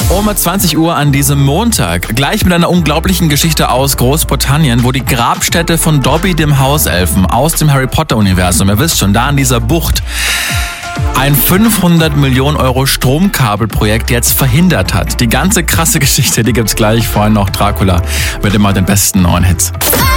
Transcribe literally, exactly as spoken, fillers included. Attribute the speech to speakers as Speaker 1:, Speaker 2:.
Speaker 1: Um zwanzig Uhr an diesem Montag. Gleich mit einer unglaublichen Geschichte aus Großbritannien, wo die Grabstätte von Dobby dem Hauselfen aus dem Harry Potter Universum, ihr wisst schon, da in dieser Bucht, ein fünfhundert Millionen Euro Stromkabelprojekt jetzt verhindert hat. Die ganze krasse Geschichte, die gibt's gleich. Vorhin noch Dracula mit immer den besten neuen Hits.